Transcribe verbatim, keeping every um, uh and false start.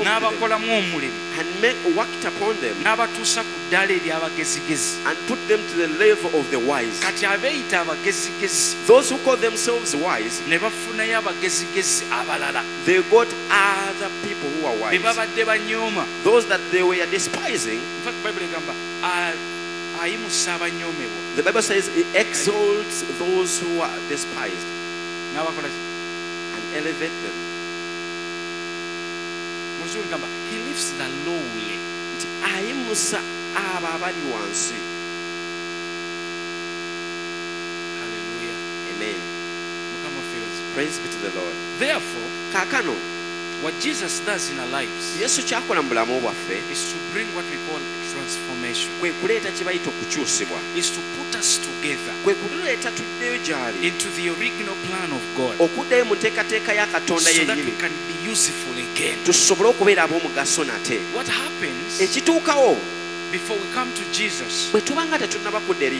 n'abakolamu omulimu and make, worked upon them n'abatuusa ku ddala ery'abagezigezi and put them to the level of the wise. kati abeeyita abagezigezi Those who call themselves wise, ne bafunayo abagezigezi abalala they got other people who are be wise. babadde banyooma. Those that they were despising, In fact, Bible egamba "A- ayimusa abanyoomebwa the Bible says it exalts those who are despised n'abakola ki?" and elevate them. Mu Luzungu egamba he lifts the lowly. Nti ayimusa abo abali wansi. Hallelujah. Amen. Mukama feels. Praise be to the Lord. Therefore, Kaakano what Jesus does in our lives Yesu kyakola mu bulamu bwaffe is to bring what we call transformation, kwe kuleeta kye bayita okukyusibwa, is to put us together kwe kuleeta tuddeyo gy'ali into the original plan of God okuddayo mu nteekateeka ya Katonda so that we yennyini can be useful again. tusobole okubeera ab'omugaso nate. What happens Ekituukawo before we come to Jesus bwe tuba nga tetunnaba kudda eri